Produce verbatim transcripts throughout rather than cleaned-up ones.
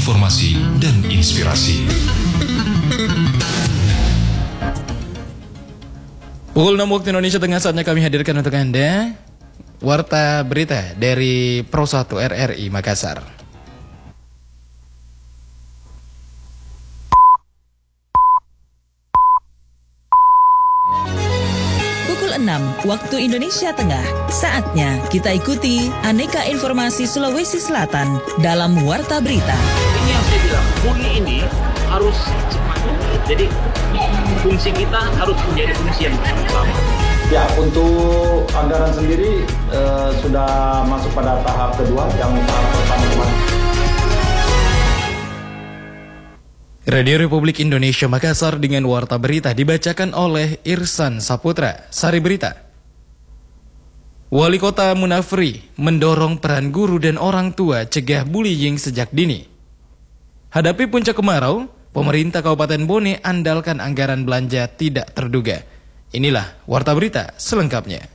informasi dan inspirasi. Pukul enam waktu Indonesia Tengah, saatnya kami hadirkan untuk Anda Warta Berita dari Pro satu R R I Makassar. enam waktu Indonesia Tengah. Saatnya kita ikuti aneka informasi Sulawesi Selatan dalam Warta Berita. Ini yang saya bilang, bully ini harus cepat. Jadi fungsi kita harus menjadi fungsi yang sama. Ya, untuk anggaran sendiri eh, sudah masuk pada tahap kedua, yang tahap pertama kemarin. Radio Republik Indonesia Makassar dengan Warta Berita dibacakan oleh Irsan Saputra. Sari Berita. Wali Kota Munafri mendorong peran guru dan orang tua cegah bullying sejak dini. Hadapi puncak kemarau, pemerintah Kabupaten Bone andalkan anggaran belanja tidak terduga. Inilah Warta Berita selengkapnya.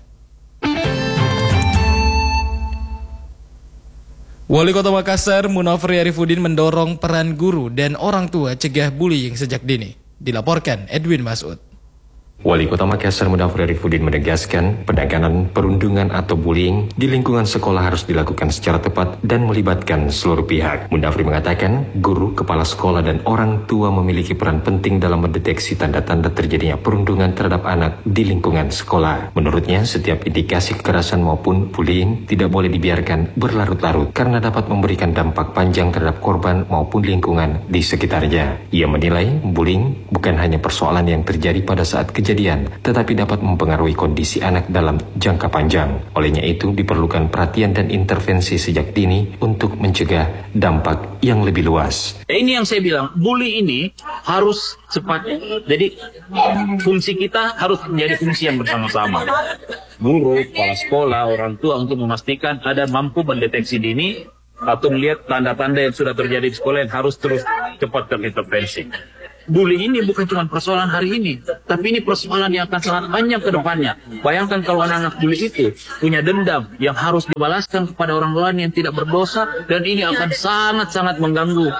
Wali Kota Makassar Munafri Arifudin mendorong peran guru dan orang tua cegah bullying sejak dini. Dilaporkan Edwin Masud. Wali Kota Makassar Munafri Arifudin menegaskan penanganan perundungan atau bullying di lingkungan sekolah harus dilakukan secara tepat dan melibatkan seluruh pihak. Munafri mengatakan guru, kepala sekolah dan orang tua memiliki peran penting dalam mendeteksi tanda-tanda terjadinya perundungan terhadap anak di lingkungan sekolah. Menurutnya, setiap indikasi kekerasan maupun bullying tidak boleh dibiarkan berlarut-larut karena dapat memberikan dampak panjang terhadap korban maupun lingkungan di sekitarnya. Ia menilai bullying bukan hanya persoalan yang terjadi pada saat kejadian kejadian, tetapi dapat mempengaruhi kondisi anak dalam jangka panjang. Olehnya itu diperlukan perhatian dan intervensi sejak dini untuk mencegah dampak yang lebih luas. Ini yang saya bilang, bully ini harus cepat. Jadi fungsi kita harus menjadi fungsi yang bersama-sama. Guru, kepala sekolah, orang tua untuk memastikan ada mampu mendeteksi dini atau melihat tanda-tanda yang sudah terjadi di sekolah yang harus terus cepat terintervensi. Bully ini bukan cuma persoalan hari ini, tapi ini persoalan yang akan sangat panjang ke depannya. Bayangkan kalau anak-anak bully itu punya dendam yang harus dibalaskan kepada orang lain yang tidak berdosa, dan ini akan sangat-sangat mengganggu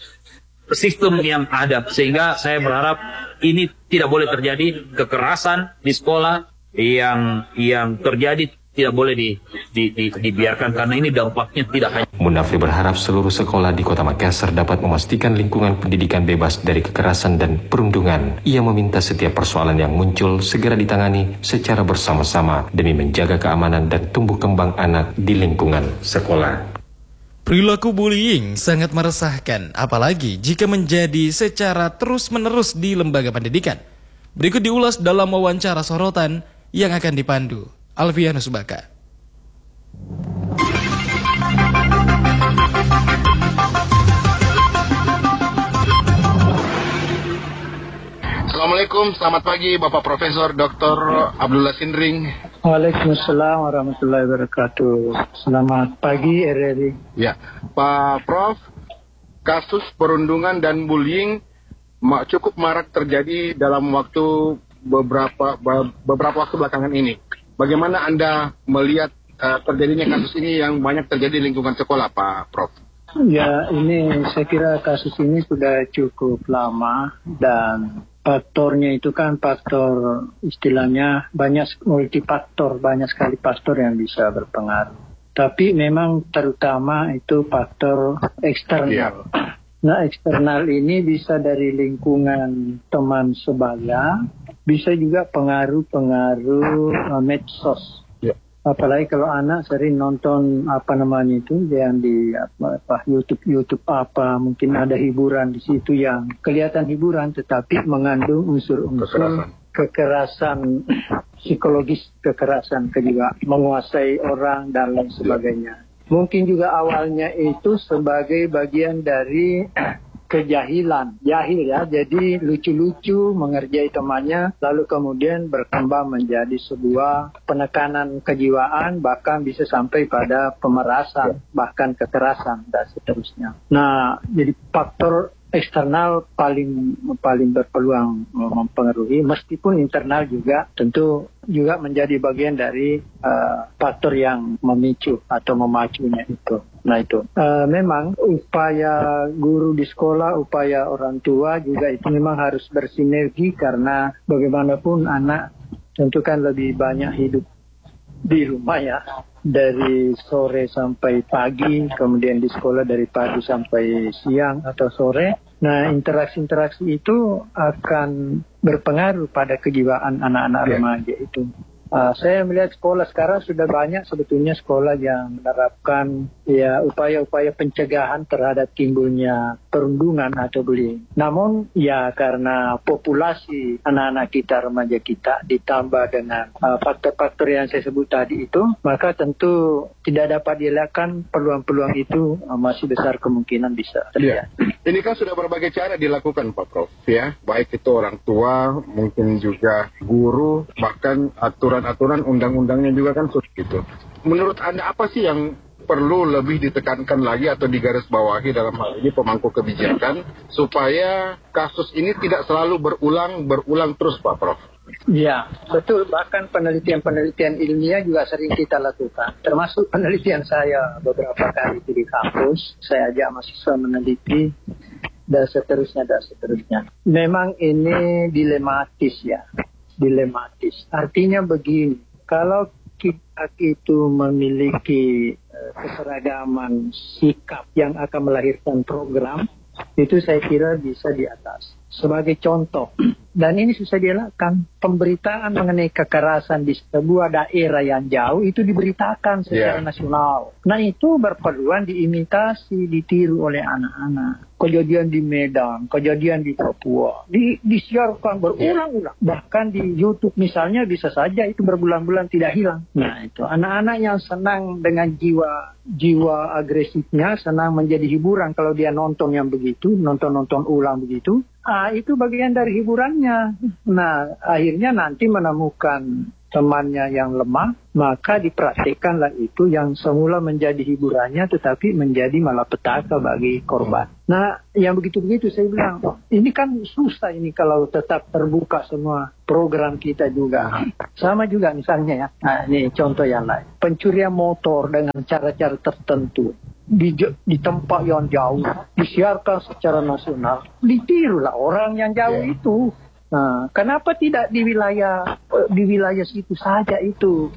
sistem yang ada. Sehingga saya berharap ini tidak boleh terjadi, kekerasan di sekolah yang yang terjadi tidak boleh di, di, di, dibiarkan karena ini dampaknya tidak hanya. Munafri berharap seluruh sekolah di Kota Makassar dapat memastikan lingkungan pendidikan bebas dari kekerasan dan perundungan. Ia meminta setiap persoalan yang muncul segera ditangani secara bersama-sama demi menjaga keamanan dan tumbuh kembang anak di lingkungan sekolah. Perilaku bullying sangat meresahkan, apalagi jika menjadi secara terus-menerus di lembaga pendidikan. Berikut diulas dalam wawancara sorotan yang akan dipandu Alfianus Baka. Assalamualaikum, selamat pagi Bapak Profesor Doktor Abdullah Sindring. Waalaikumsalam warahmatullahi wabarakatuh. Selamat pagi R R I. Ya, Pak Prof, kasus perundungan dan bullying cukup marak terjadi dalam waktu beberapa beberapa waktu belakangan ini. Bagaimana Anda melihat uh, terjadinya kasus ini yang banyak terjadi di lingkungan sekolah, Pak Prof? Ya, ini saya kira kasus ini sudah cukup lama dan faktornya itu kan faktor istilahnya banyak multifaktor, banyak sekali faktor yang bisa berpengaruh. Tapi memang terutama itu faktor eksternal. Yeah. Nah, eksternal ini bisa dari lingkungan teman sebaya, bisa juga pengaruh-pengaruh uh, medsos. Yeah. Apalagi kalau anak sering nonton apa namanya itu yang di apa, apa YouTube YouTube apa, mungkin ada hiburan di situ yang kelihatan hiburan tetapi mengandung unsur-unsur kekerasan, kekerasan psikologis, kekerasan juga menguasai orang dan lain sebagainya. Mungkin juga awalnya itu sebagai bagian dari kejahilan, jahil ya, jadi lucu-lucu mengerjai temannya, lalu kemudian berkembang menjadi sebuah penekanan kejiwaan, bahkan bisa sampai pada pemerasan, bahkan kekerasan dan seterusnya. Nah, jadi faktor eksternal paling paling berpeluang mempengaruhi, meskipun internal juga tentu juga menjadi bagian dari uh, faktor yang memicu atau memacunya itu. Nah itu uh, memang upaya guru di sekolah, upaya orang tua juga itu memang harus bersinergi, karena bagaimanapun anak tentu kan lebih banyak hidup di rumah ya, dari sore sampai pagi, kemudian di sekolah dari pagi sampai siang atau sore. Nah, interaksi-interaksi itu akan berpengaruh pada kejiwaan anak-anak Ya. remaja itu. Uh, saya melihat sekolah sekarang sudah banyak sebetulnya sekolah yang menerapkan ya upaya-upaya pencegahan terhadap timbulnya perundungan atau bullying. Namun ya karena populasi anak-anak kita, remaja kita ditambah dengan uh, faktor-faktor yang saya sebut tadi itu, maka tentu tidak dapat dielakkan peluang-peluang itu uh, masih besar kemungkinan bisa terjadi. Ya. Ini kan sudah berbagai cara dilakukan Pak Prof ya, baik itu orang tua, mungkin juga guru, bahkan aturan-aturan undang-undangnya juga kan sudah gitu. Menurut Anda apa sih yang perlu lebih ditekankan lagi atau digarisbawahi dalam hal ini pemangku kebijakan supaya kasus ini tidak selalu berulang berulang terus Pak Prof? Ya, betul. Bahkan penelitian-penelitian ilmiah juga sering kita lakukan. Termasuk penelitian saya beberapa kali di kampus. Saya ajak mahasiswa meneliti dan seterusnya dan seterusnya. Memang ini dilematis ya. Dilematis. Artinya begini, kalau kita itu memiliki uh, keseragaman sikap yang akan melahirkan program, itu saya kira bisa diatasi. Sebagai contoh, dan ini susah dilakukan, pemberitaan mengenai kekerasan di sebuah daerah yang jauh itu diberitakan secara Yeah. nasional. Nah itu berpeluang diimitasi, ditiru oleh anak-anak. Kejadian di Medan, kejadian di Papua, di, disiarkan berulang-ulang. Bahkan di YouTube misalnya bisa saja itu berbulan-bulan tidak hilang. Nah itu anak-anak yang senang dengan jiwa jiwa agresifnya, senang menjadi hiburan kalau dia nonton yang begitu, nonton-nonton ulang begitu. Ah, itu bagian dari hiburannya. Nah, akhirnya nanti menemukan temannya yang lemah, maka dipraktikkanlah itu yang semula menjadi hiburannya tetapi menjadi malapetaka bagi korban. Nah, yang begitu-begitu saya bilang, ini kan susah ini kalau tetap terbuka semua program kita juga. Sama juga misalnya ya, nah ini contoh yang lain. Pencurian motor dengan cara-cara tertentu. Di, di tempat yang jauh, disiarkan secara nasional, ditirulah orang yang jauh Yeah. itu. Nah, kenapa tidak di wilayah di wilayah situ saja itu,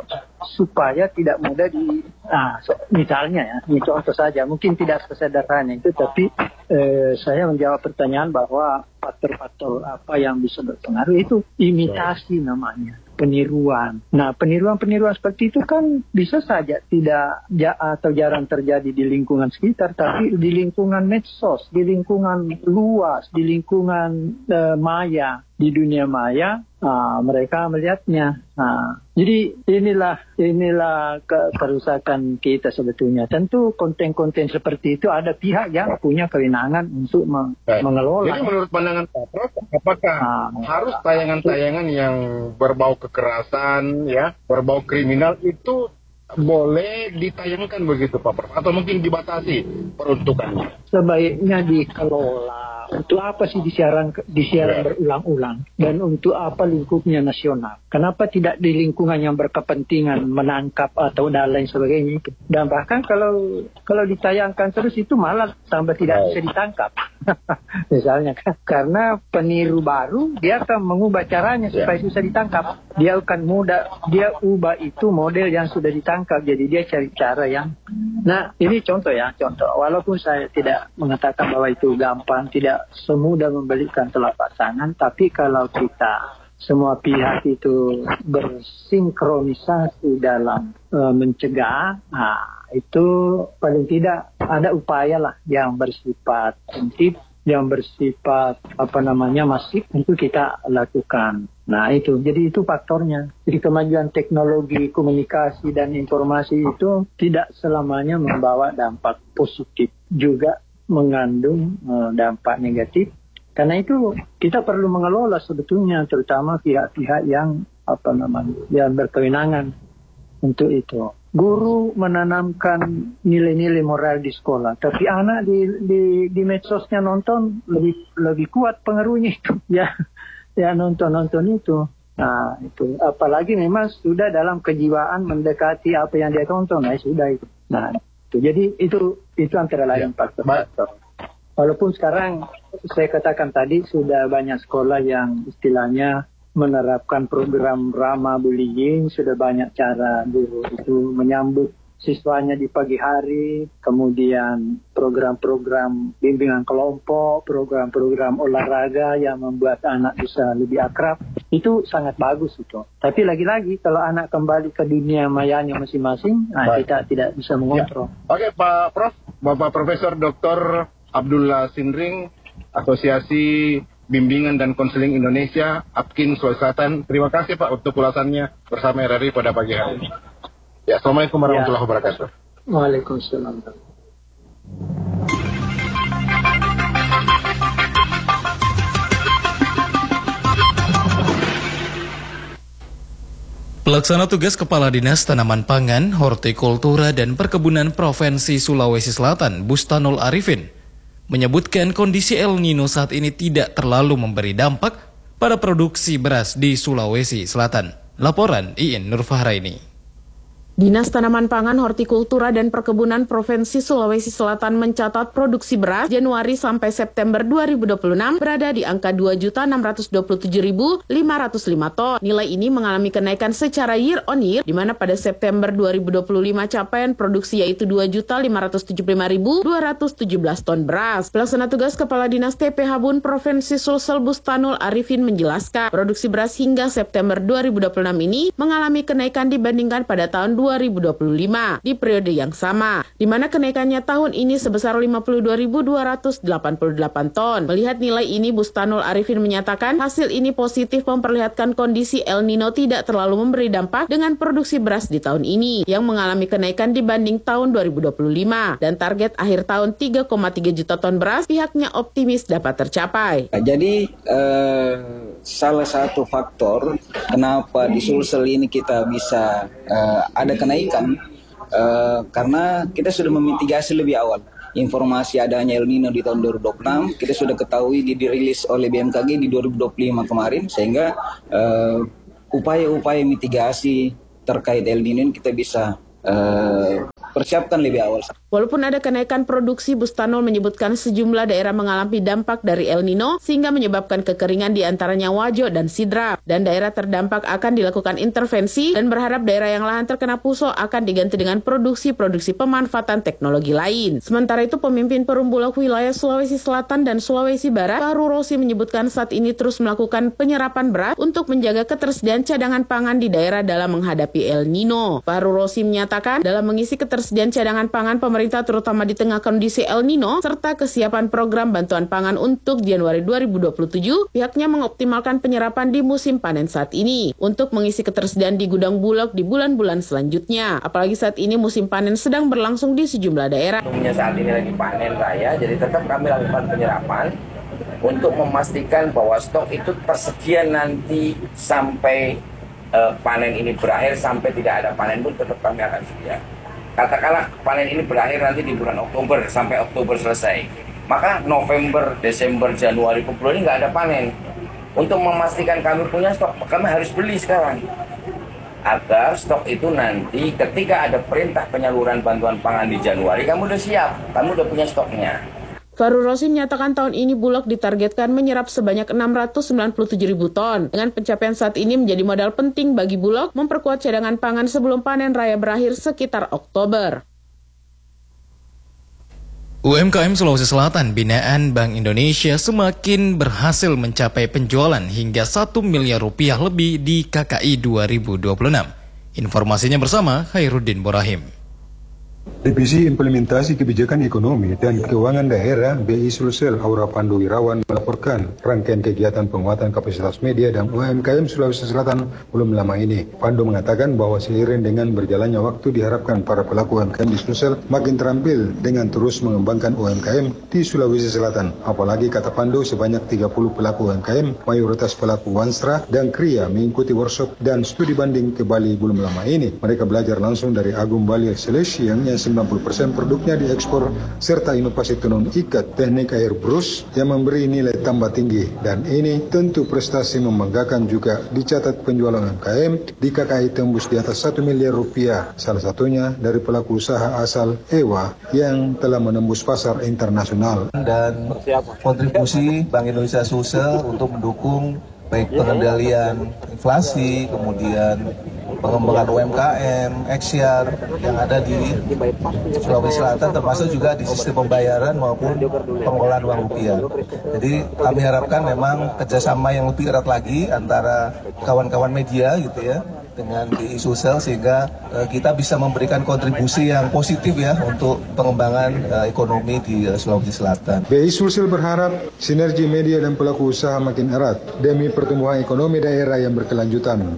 supaya tidak mudah di, nah, so, misalnya ya, ini contoh saja, mungkin tidak sesederhana itu, tapi eh, saya menjawab pertanyaan bahwa faktor-faktor apa yang bisa berpengaruh itu imitasi namanya. Peniruan. Nah, peniruan-peniruan seperti itu kan bisa saja tidak ja, atau jarang terjadi di lingkungan sekitar, tapi di lingkungan medsos, di lingkungan luas, di lingkungan uh, maya, di dunia maya, uh, mereka melihatnya. Nah, jadi inilah inilah ke- kerusakan kita sebetulnya. Tentu konten-konten seperti itu ada pihak yang punya kewenangan untuk me- Baik. mengelola. Jadi menurut pandangan Pak Prof, apakah Ah. harus tayangan-tayangan yang berbau kekerasan, ya, berbau kriminal itu boleh ditayangkan begitu Pak Prof? Atau mungkin dibatasi peruntukannya? Sebaiknya dikelola. Untuk apa sih disiaran disiaran Ya. berulang-ulang, dan untuk apa lingkupnya nasional? Kenapa tidak di lingkungan yang berkepentingan menangkap atau dan lain sebagainya itu? Dan bahkan kalau kalau ditayangkan terus itu malah tambah tidak bisa ditangkap. Misalnya kan, karena peniru baru dia akan mengubah caranya supaya susah ditangkap. Dia akan mudah, dia ubah itu model yang sudah ditangkap, jadi dia cari cara yang. Nah ini contoh ya, contoh. Walaupun saya tidak mengatakan bahwa itu gampang, tidak semudah membelikan telapak tangan, tapi kalau kita semua pihak itu bersinkronisasi dalam uh, mencegah, nah, itu paling tidak ada upaya lah yang bersifat intip, yang bersifat apa namanya masif untuk kita lakukan. Nah itu, jadi itu faktornya. Jadi kemajuan teknologi komunikasi dan informasi itu tidak selamanya membawa dampak positif, juga mengandung uh, dampak negatif. Karena itu kita perlu mengelola sebetulnya, terutama pihak-pihak yang apa namanya yang berkewenangan untuk itu. guru menanamkan nilai-nilai moral di sekolah, tapi anak di di, di medsosnya nonton lebih lebih kuat pengaruhnya itu, ya, ya nonton-nonton itu. Nah itu, apalagi memang sudah dalam kejiwaan mendekati apa yang dia tonton, nah sudah itu. Nah itu, jadi itu itu antara lain faktor-faktor. Walaupun sekarang saya katakan tadi sudah banyak sekolah yang istilahnya menerapkan program ramah bullying, sudah banyak cara guru itu menyambut siswanya di pagi hari, kemudian program-program bimbingan kelompok, program-program olahraga yang membuat anak bisa lebih akrab, itu sangat bagus itu. Tapi lagi-lagi kalau anak kembali ke dunia mayanya masing-masing, nah, kita tidak bisa mengontrol. Ya. Oke Pak Prof, Bapak Profesor Doktor Abdullah Sindring, Asosiasi Bimbingan dan Konseling Indonesia, APKIN Sulawesi Selatan. Terima kasih Pak untuk ulasannya bersama R R I pada pagi hari ini. Ya, Assalamualaikum warahmatullahi wabarakatuh. Waalaikumsalam. Pelaksana tugas Kepala Dinas Tanaman Pangan, Hortikultura dan Perkebunan Provinsi Sulawesi Selatan, Bustanul Arifin, menyebutkan kondisi El Nino saat ini tidak terlalu memberi dampak pada produksi beras di Sulawesi Selatan. Laporan Iin Nurfahraini. Dinas Tanaman Pangan, Hortikultura dan Perkebunan Provinsi Sulawesi Selatan mencatat produksi beras Januari sampai September dua ribu dua puluh enam berada di angka dua juta enam ratus dua puluh tujuh ribu lima ratus lima ton. Nilai ini mengalami kenaikan secara year on year, di mana pada September dua ribu dua puluh lima capaian produksi yaitu dua juta lima ratus tujuh puluh lima ribu dua ratus tujuh belas ton beras. Pelaksana tugas Kepala Dinas T P Habun Provinsi Sulsel Bustanul Arifin menjelaskan, produksi beras hingga September dua ribu dua puluh enam ini mengalami kenaikan dibandingkan pada tahun dua ribu dua puluh lima di periode yang sama, di mana kenaikannya tahun ini sebesar lima puluh dua ribu dua ratus delapan puluh delapan ton. Melihat nilai ini, Bustanul Arifin menyatakan hasil ini positif memperlihatkan kondisi El Nino tidak terlalu memberi dampak dengan produksi beras di tahun ini yang mengalami kenaikan dibanding tahun dua ribu dua puluh lima, dan target akhir tahun tiga koma tiga juta ton beras pihaknya optimis dapat tercapai. Jadi eh, salah satu faktor kenapa di Sulsel ini kita bisa eh, ada kenaikan uh, karena kita sudah memitigasi lebih awal informasi adanya El Nino di tahun dua ribu dua puluh enam. Kita sudah ketahui di dirilis oleh B M K G di dua ribu dua puluh lima kemarin, sehingga uh, upaya-upaya mitigasi terkait El Nino ini kita bisa uh, persiapkan lebih awal. Walaupun ada kenaikan produksi, Bustanul menyebutkan sejumlah daerah mengalami dampak dari El Nino sehingga menyebabkan kekeringan di antaranya Wajo dan Sidrap, dan daerah terdampak akan dilakukan intervensi dan berharap daerah yang lahan terkena puso akan diganti dengan produksi-produksi pemanfaatan teknologi lain. Sementara itu, pemimpin Perumbulok wilayah Sulawesi Selatan dan Sulawesi Barat, Fahru Rosi, menyebutkan saat ini terus melakukan penyerapan beras untuk menjaga ketersediaan cadangan pangan di daerah dalam menghadapi El Nino. Fahru Rosi menyatakan dalam mengisi ketersediaan cadangan pangan pemerintah Pemerintah terutama di tengah kondisi El Nino serta kesiapan program bantuan pangan untuk Januari dua ribu dua puluh tujuh, pihaknya mengoptimalkan penyerapan di musim panen saat ini untuk mengisi ketersediaan di gudang Bulog di bulan-bulan selanjutnya. Apalagi saat ini musim panen sedang berlangsung di sejumlah daerah. Umumnya saat ini lagi panen raya, jadi tetap kami lakukan penyerapan untuk memastikan bahwa stok itu tersedia nanti sampai uh, panen ini berakhir, sampai tidak ada panen pun tetap kami akan sedia. Katakanlah panen ini berakhir nanti di bulan Oktober sampai Oktober selesai, maka November, Desember, Januari, Februari ini nggak ada panen. Untuk memastikan kami punya stok, kami harus beli sekarang agar stok itu nanti ketika ada perintah penyaluran bantuan pangan di Januari, kamu udah siap, kamu udah punya stoknya. Fahru Rosi menyatakan tahun ini Bulog ditargetkan menyerap sebanyak enam ratus sembilan puluh tujuh ribu ton. Dengan pencapaian saat ini menjadi modal penting bagi Bulog memperkuat cadangan pangan sebelum panen raya berakhir sekitar Oktober. U M K M Sulawesi Selatan binaan Bank Indonesia semakin berhasil mencapai penjualan hingga satu miliar rupiah lebih di K K I dua ribu dua puluh enam. Informasinya bersama Khairuddin Borahim. Divisi Implementasi Kebijakan Ekonomi dan Keuangan Daerah B I Sulsel Aura Pandu Wirawan melaporkan rangkaian kegiatan penguatan kapasitas media dan U M K M Sulawesi Selatan belum lama ini. Pandu mengatakan bahwa seiring dengan berjalannya waktu diharapkan para pelaku U M K M di Sulsel makin terampil dengan terus mengembangkan U M K M di Sulawesi Selatan. Apalagi kata Pandu sebanyak tiga puluh pelaku U M K M, mayoritas pelaku Wanstra dan Kria mengikuti workshop dan studi banding ke Bali belum lama ini. Mereka belajar langsung dari Agung Bali Seleshi yang sembilan puluh persen produknya diekspor serta inovasi tenun ikat teknik air brus yang memberi nilai tambah tinggi, dan ini tentu prestasi membanggakan. Juga dicatat penjualan U M K M di K K I tembus di atas satu miliar rupiah, salah satunya dari pelaku usaha asal Ewa yang telah menembus pasar internasional. Dan kontribusi Bank Indonesia Sulsel untuk mendukung baik pengendalian inflasi, kemudian pengembangan U M K M, Eksiar yang ada di Sulawesi Selatan, termasuk juga di sistem pembayaran maupun pengolahan uang rupiah. Jadi kami harapkan memang kerjasama yang lebih erat lagi antara kawan-kawan media gitu ya dengan B I Sulsel, sehingga uh, kita bisa memberikan kontribusi yang positif ya untuk pengembangan uh, ekonomi di uh, Sulawesi Selatan. B I Sulsel berharap sinergi media dan pelaku usaha makin erat demi pertumbuhan ekonomi daerah yang berkelanjutan.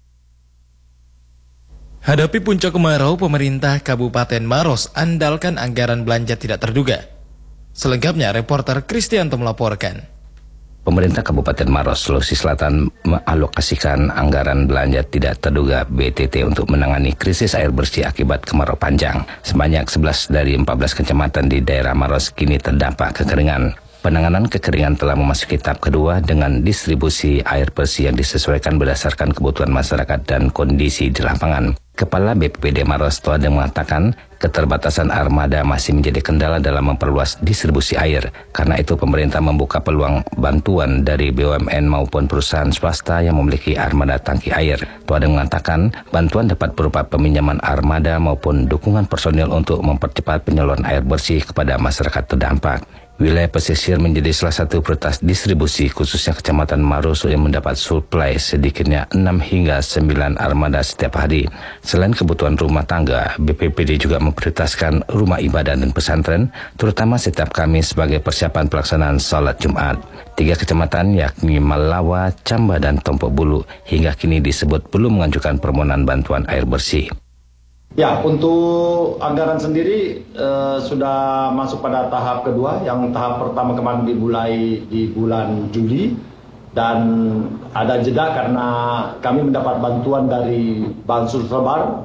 Hadapi puncak kemarau, pemerintah Kabupaten Maros andalkan anggaran belanja tidak terduga. Selengkapnya, reporter Kristianto melaporkan. Pemerintah Kabupaten Maros, Sulawesi Selatan mengalokasikan anggaran belanja tidak terduga B T T untuk menangani krisis air bersih akibat kemarau panjang. Sebanyak sebelas dari empat belas kecamatan di daerah Maros kini terdampak kekeringan. Penanganan kekeringan telah memasuki tahap kedua dengan distribusi air bersih yang disesuaikan berdasarkan kebutuhan masyarakat dan kondisi di lapangan. Kepala B P P D Maros Toade mengatakan keterbatasan armada masih menjadi kendala dalam memperluas distribusi air. Karena itu pemerintah membuka peluang bantuan dari B U M N maupun perusahaan swasta yang memiliki armada tangki air. Toade mengatakan bantuan dapat berupa peminjaman armada maupun dukungan personil untuk mempercepat penyaluran air bersih kepada masyarakat terdampak. Wilayah pesisir menjadi salah satu prioritas distribusi, khususnya Kecamatan Maros yang mendapat suplai sedikitnya enam hingga sembilan armada setiap hari. Selain kebutuhan rumah tangga, B P P D juga memprioritaskan rumah ibadah dan pesantren, terutama setiap Kamis sebagai persiapan pelaksanaan salat Jumat. Tiga kecamatan yakni Malawa, Camba, dan Tompok Bulu hingga kini disebut belum mengajukan permohonan bantuan air bersih. Ya, untuk anggaran sendiri eh, sudah masuk pada tahap kedua. Yang tahap pertama kemarin dimulai di bulan Juli, dan ada jeda karena kami mendapat bantuan dari Bansul Sebar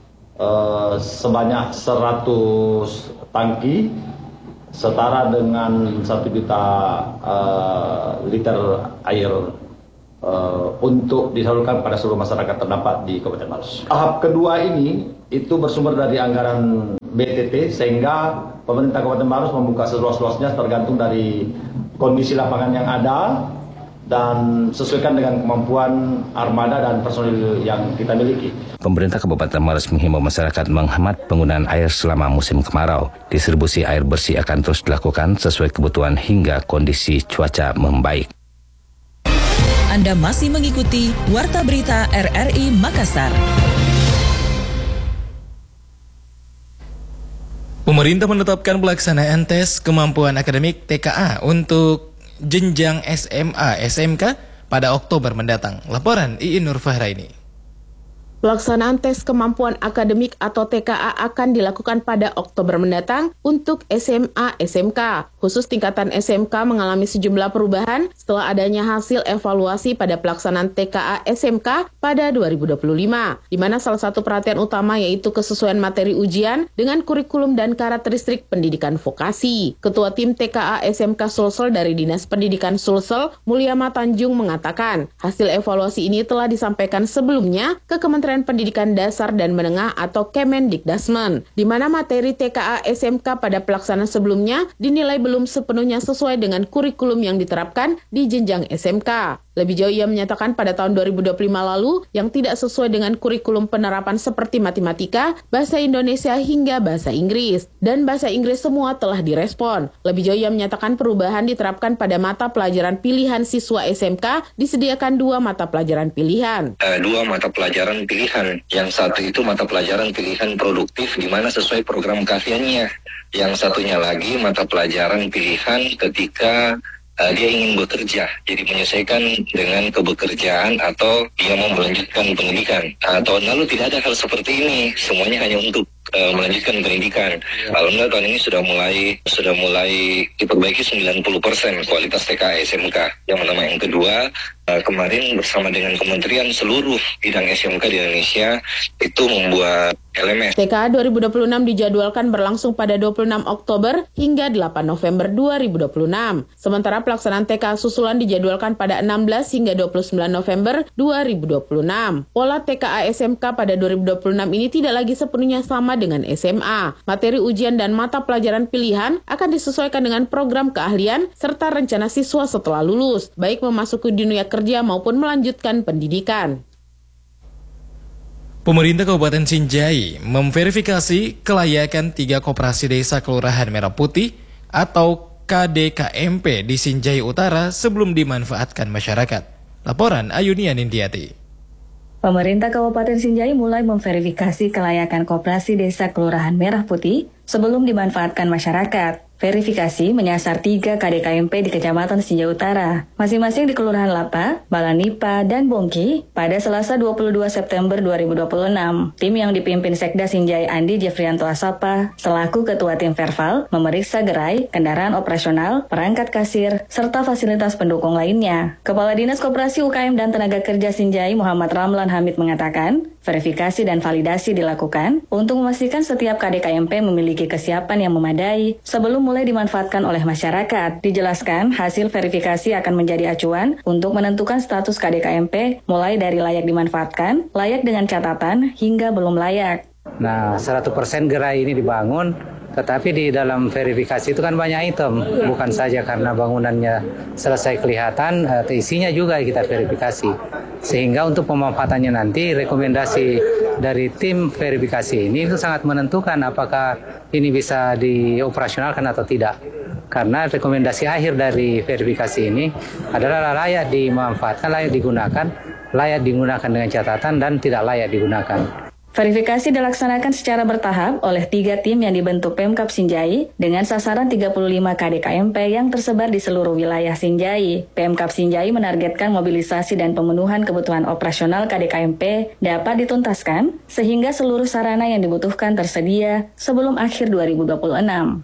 eh, sebanyak seratus tangki setara dengan satu juta eh, liter air Uh, untuk disalurkan pada seluruh masyarakat terdampak di Kabupaten Maros. Tahap kedua ini itu bersumber dari anggaran B T T, sehingga pemerintah Kabupaten Maros membuka seluas-luasnya tergantung dari kondisi lapangan yang ada dan sesuaikan dengan kemampuan armada dan personil yang kita miliki. Pemerintah Kabupaten Maros menghimbau masyarakat menghemat penggunaan air selama musim kemarau. Distribusi air bersih akan terus dilakukan sesuai kebutuhan hingga kondisi cuaca membaik. Anda masih mengikuti Warta Berita R R I Makassar. Pemerintah menetapkan pelaksanaan tes kemampuan akademik T K A untuk jenjang S M A S M K pada Oktober mendatang. Laporan Iin Nurfahraini. Pelaksanaan tes kemampuan akademik atau T K A akan dilakukan pada Oktober mendatang untuk S M A S M K. Khusus tingkatan S M K mengalami sejumlah perubahan setelah adanya hasil evaluasi pada pelaksanaan T K A S M K pada dua ribu dua puluh lima, di mana salah satu perhatian utama yaitu kesesuaian materi ujian dengan kurikulum dan karakteristik pendidikan vokasi. Ketua Tim T K A S M K Sulsel dari Dinas Pendidikan Sulsel, Mulyama Tanjung mengatakan, hasil evaluasi ini telah disampaikan sebelumnya ke Kementerian Pendidikan Dasar dan Menengah atau Kemendikdasmen, di mana materi T K A S M K pada pelaksanaan sebelumnya dinilai belum sepenuhnya sesuai dengan kurikulum yang diterapkan di jenjang S M K. Lebih jauh ia menyatakan pada tahun dua ribu dua puluh lima lalu yang tidak sesuai dengan kurikulum penerapan seperti matematika, bahasa Indonesia hingga bahasa Inggris. Dan bahasa Inggris semua telah direspon. Lebih jauh ia menyatakan perubahan diterapkan pada mata pelajaran pilihan siswa S M K, disediakan dua mata pelajaran pilihan. Uh, dua mata pelajaran pilihan. Yang satu itu mata pelajaran pilihan produktif di mana sesuai program keahliannya. Yang satunya lagi mata pelajaran pilihan ketika Uh, dia ingin bekerja, jadi menyesuaikan dengan kebekerjaan atau dia mau melanjutkan pendidikan. Nah, tahun lalu tidak ada hal seperti ini, semuanya hanya untuk uh, melanjutkan pendidikan. Alhamdulillah tahun ini sudah mulai sudah mulai diperbaiki sembilan puluh persen kualitas T K A S M K. Yang pertama, yang kedua, uh, kemarin bersama dengan kementerian seluruh bidang S M K di Indonesia itu membuat L M S. T K A dua ribu dua puluh enam dijadwalkan berlangsung pada dua puluh enam Oktober hingga delapan November dua ribu dua puluh enam. Sementara pelaksanaan T K A susulan dijadwalkan pada enam belas hingga dua puluh sembilan November dua ribu dua puluh enam. Pola T K A S M K pada dua ribu dua puluh enam ini tidak lagi sepenuhnya sama dengan S M A. Materi ujian dan mata pelajaran pilihan akan disesuaikan dengan program keahlian serta rencana siswa setelah lulus, baik memasuki dunia kerja maupun melanjutkan pendidikan. Pemerintah Kabupaten Sinjai memverifikasi kelayakan tiga koperasi desa Kelurahan Merah Putih atau K D K M P di Sinjai Utara sebelum dimanfaatkan masyarakat. Laporan Ayunia Nindiati. Pemerintah Kabupaten Sinjai mulai memverifikasi kelayakan koperasi desa Kelurahan Merah Putih sebelum dimanfaatkan masyarakat. Verifikasi menyasar tiga K D K M P di Kecamatan Sinjai Utara, masing-masing di Kelurahan Lapa, Balanipa, dan Bongki pada Selasa dua puluh dua September dua ribu dua puluh enam. Tim yang dipimpin Sekda Sinjai Andi Jeffrianto Asapa, selaku Ketua Tim Verval, memeriksa gerai, kendaraan operasional, perangkat kasir, serta fasilitas pendukung lainnya. Kepala Dinas Koperasi U K M dan Tenaga Kerja Sinjai Muhammad Ramlan Hamid mengatakan, verifikasi dan validasi dilakukan untuk memastikan setiap K D K M P memiliki kesiapan yang memadai sebelum mulai dimanfaatkan oleh masyarakat. Dijelaskan, hasil verifikasi akan menjadi acuan untuk menentukan status K D K M P mulai dari layak dimanfaatkan, layak dengan catatan, hingga belum layak. Nah, seratus persen gerai ini dibangun, tetapi di dalam verifikasi itu kan banyak item, bukan saja karena bangunannya selesai kelihatan, isinya juga kita verifikasi. Sehingga untuk pemanfaatannya nanti, rekomendasi dari tim verifikasi ini itu sangat menentukan apakah ini bisa dioperasionalkan atau tidak. Karena rekomendasi akhir dari verifikasi ini adalah layak dimanfaatkan, layak digunakan, layak digunakan dengan catatan, dan tidak layak digunakan. Verifikasi dilaksanakan secara bertahap oleh tiga tim yang dibentuk Pemkab Sinjai dengan sasaran tiga puluh lima K D K M P yang tersebar di seluruh wilayah Sinjai. Pemkab Sinjai menargetkan mobilisasi dan pemenuhan kebutuhan operasional K D K M P dapat dituntaskan sehingga seluruh sarana yang dibutuhkan tersedia sebelum akhir dua ribu dua puluh enam.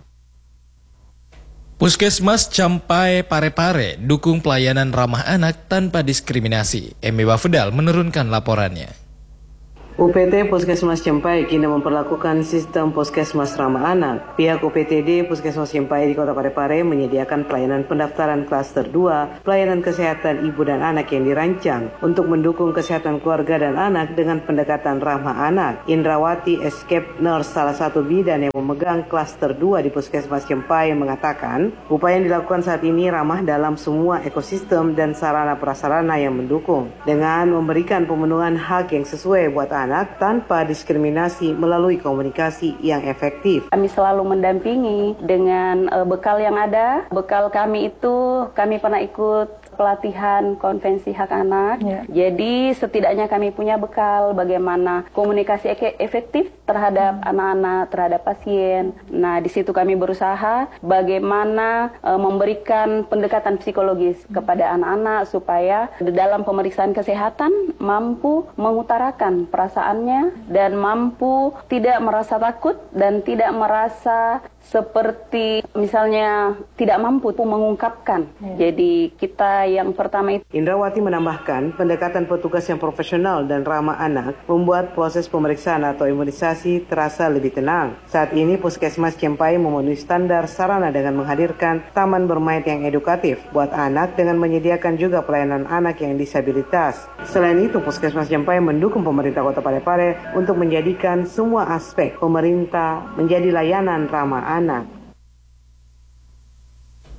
Puskesmas Campai Parepare dukung pelayanan ramah anak tanpa diskriminasi. Emi Bafedal menurunkan laporannya. U P T Puskesmas Campai kini memperlakukan sistem Puskesmas Ramah Anak. Pihak U P T D Puskesmas Campai di Kota Parepare menyediakan pelayanan pendaftaran klaster dua, pelayanan kesehatan ibu dan anak yang dirancang untuk mendukung kesehatan keluarga dan anak dengan pendekatan ramah anak. Indrawati Escape Nurse, salah satu bidan yang memegang klaster dua di Puskesmas Campai, mengatakan upaya yang dilakukan saat ini ramah dalam semua ekosistem dan sarana prasarana yang mendukung dengan memberikan pemenuhan hak yang sesuai buat anak tanpa diskriminasi melalui komunikasi yang efektif. Kami selalu mendampingi dengan uh, bekal yang ada. Bekal kami itu, kami pernah ikut pelatihan konvensi hak anak. Ya. Jadi setidaknya kami punya bekal bagaimana komunikasi efektif terhadap hmm. anak-anak, terhadap pasien. Nah, di situ kami berusaha bagaimana e, memberikan pendekatan psikologis hmm. kepada anak-anak supaya di dalam pemeriksaan kesehatan mampu mengutarakan perasaannya dan mampu tidak merasa takut dan tidak merasa seperti misalnya tidak mampu mengungkapkan. Ya. Jadi kita yang pertama itu. Indrawati menambahkan pendekatan petugas yang profesional dan ramah anak membuat proses pemeriksaan atau imunisasi terasa lebih tenang. Saat ini Puskesmas Campai memenuhi standar sarana dengan menghadirkan taman bermain yang edukatif buat anak dengan menyediakan juga pelayanan anak yang disabilitas. Selain itu, Puskesmas Campai mendukung pemerintah Kota Parepare untuk menjadikan semua aspek pemerintah menjadi layanan ramah anak.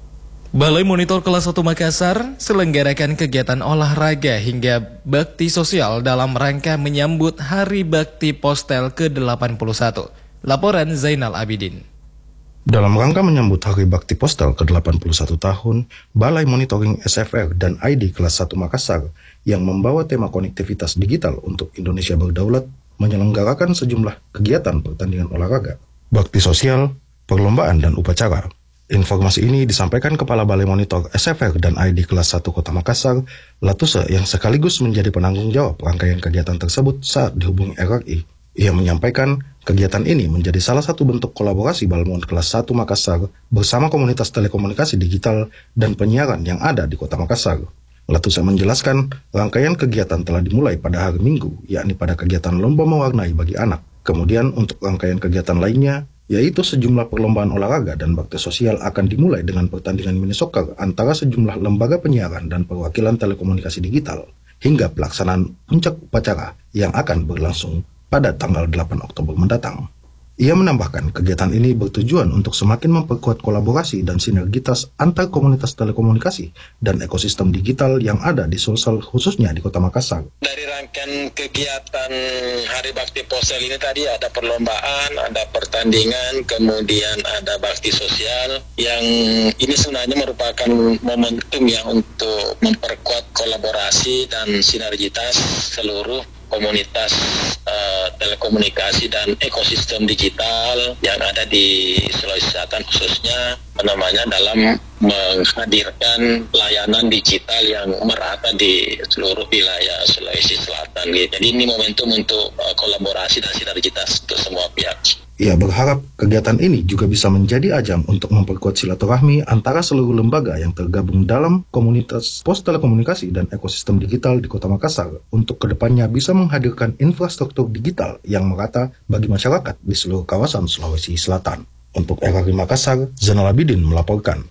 Balai Monitor Kelas satu Makassar selenggarakan kegiatan olahraga hingga bakti sosial dalam rangka menyambut Hari Bakti Postel ke delapan puluh satu. Laporan Zainal Abidin. Dalam rangka menyambut Hari Bakti Postel ke delapan puluh satu tahun, Balai Monitoring S F R dan I D Kelas satu Makassar yang membawa tema konektivitas digital untuk Indonesia Berdaulat menyelenggarakan sejumlah kegiatan pertandingan olahraga, bakti sosial, perlombaan, dan upacara. Informasi ini disampaikan Kepala Balai Monitor S F R dan I D Kelas satu Kota Makassar, Latuse, yang sekaligus menjadi penanggung jawab rangkaian kegiatan tersebut saat dihubungi R R I. Ia menyampaikan kegiatan ini menjadi salah satu bentuk kolaborasi Balmon Kelas satu Makassar bersama komunitas telekomunikasi digital dan penyiaran yang ada di Kota Makassar. Latuse menjelaskan rangkaian kegiatan telah dimulai pada hari Minggu, yakni pada kegiatan lomba mewarnai bagi anak. Kemudian untuk rangkaian kegiatan lainnya, yaitu sejumlah perlombaan olahraga dan bakti sosial akan dimulai dengan pertandingan mini soccer antara sejumlah lembaga penyiaran dan perwakilan telekomunikasi digital, hingga pelaksanaan puncak upacara yang akan berlangsung pada tanggal delapan Oktober mendatang. Ia menambahkan kegiatan ini bertujuan untuk semakin memperkuat kolaborasi dan sinergitas antar komunitas telekomunikasi dan ekosistem digital yang ada di Sulsel khususnya di Kota Makassar. Dari rangkaian kegiatan Hari Bakti Postel ini tadi ada perlombaan, ada pertandingan, kemudian ada bakti sosial yang ini sebenarnya merupakan momentum ya untuk memperkuat kolaborasi dan sinergitas seluruh komunitas uh, telekomunikasi dan ekosistem digital yang ada di Sulawesi Selatan, khususnya namanya dalam menghadirkan layanan digital yang merata di seluruh wilayah Sulawesi Selatan. Gitu. Jadi ini momentum untuk uh, kolaborasi dan sinergitas untuk semua pihak. Ia berharap kegiatan ini juga bisa menjadi ajang untuk memperkuat silaturahmi antara seluruh lembaga yang tergabung dalam komunitas pos telekomunikasi dan ekosistem digital di Kota Makassar untuk kedepannya bisa menghadirkan infrastruktur digital yang merata bagi masyarakat di seluruh kawasan Sulawesi Selatan. Untuk R R I Makassar, Zainal Abidin melaporkan.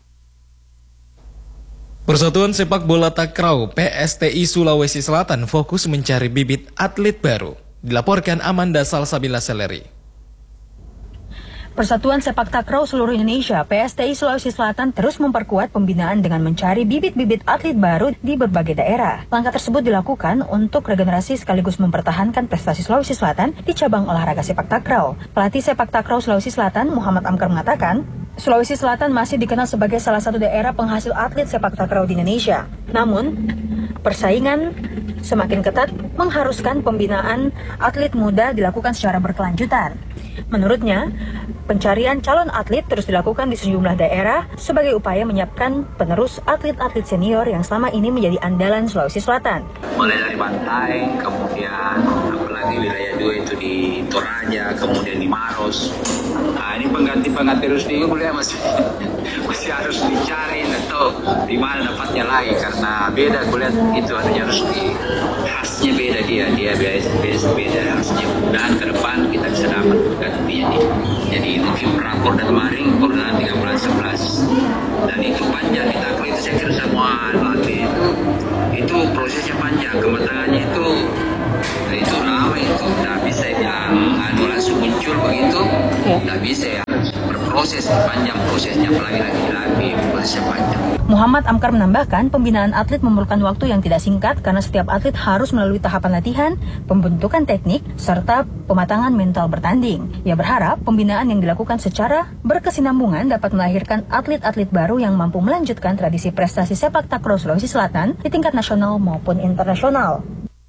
Persatuan Sepak Bola Takraw P S T I Sulawesi Selatan fokus mencari bibit atlet baru. Dilaporkan Amanda Salsabila Seleri. Persatuan Sepak Takraw seluruh Indonesia P S T I Sulawesi Selatan terus memperkuat pembinaan dengan mencari bibit-bibit atlet baru di berbagai daerah. Langkah tersebut dilakukan untuk regenerasi sekaligus mempertahankan prestasi Sulawesi Selatan di cabang olahraga sepak takraw. Pelatih sepak takraw Sulawesi Selatan Muhammad Amkar mengatakan, Sulawesi Selatan masih dikenal sebagai salah satu daerah penghasil atlet sepak takraw di Indonesia. Namun, persaingan semakin ketat mengharuskan pembinaan atlet muda dilakukan secara berkelanjutan. Menurutnya, pencarian calon atlet terus dilakukan di sejumlah daerah sebagai upaya menyiapkan penerus atlet-atlet senior yang selama ini menjadi andalan Sulawesi Selatan. Mulai dari Bantai, kemudian apalagi wilayah dua itu di Toraja, kemudian di Maros. Nah, ini pengganti-pengganti Rusdi boleh masih masih harus dicari atau di mana dapatnya lagi karena beda kulihat itu adanya Rusdi. Khasnya beda dia, dia beda beda khasnya. Dan ke depan kita bisa dapat gantinya dia. Jadi mungkin rapor dan kemarin koordinat tiga bulan sebelas dan itu panjang kita itu saya kira semua nanti itu prosesnya panjang, kematangannya itu itu lama itu tidak bisa bilang anu langsung muncul begitu, tidak bisa ya berproses panjang prosesnya apalagi lagi-lagi prosesnya panjang. Muhammad Amkar menambahkan pembinaan atlet memerlukan waktu yang tidak singkat karena setiap atlet harus melalui tahapan latihan, pembentukan teknik, serta pematangan mental bertanding. Ia berharap pembinaan yang dilakukan secara berkesinambungan dapat melahirkan atlet-atlet baru yang mampu melanjutkan tradisi prestasi sepak takraw Sulawesi Selatan di tingkat nasional maupun internasional.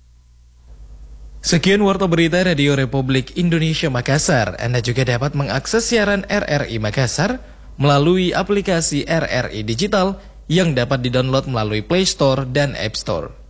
Sekian Warta Berita Radio Republik Indonesia Makassar. Anda juga dapat mengakses siaran R R I Makassar melalui aplikasi R R I Digital yang dapat didownload melalui Play Store dan App Store.